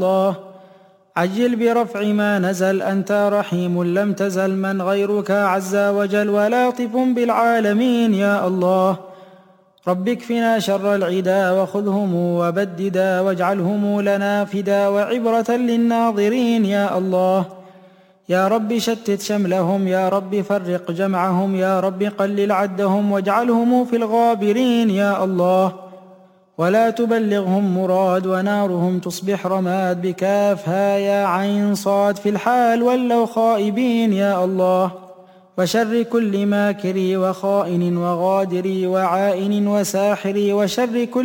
الله. عجل برفع ما نزل، أنت رحيم لم تزل، من غيرك عز وجل ولاطف بالعالمين يا الله. رب اكفنا شر العدا وخذهم وبددا، واجعلهم لنا فدا وعبرة للناظرين يا الله. يا رب شتت شملهم، يا رب فرق جمعهم، يا رب قلل عدهم واجعلهم في الغابرين يا الله. ولا تبلغهم مراد، ونارهم تصبح رماد، بكافها يا عين صاد في الحال ولوا خائبين يا الله. وشر كل ماكر وخائن وغادر وعائن وساحر، وشر كل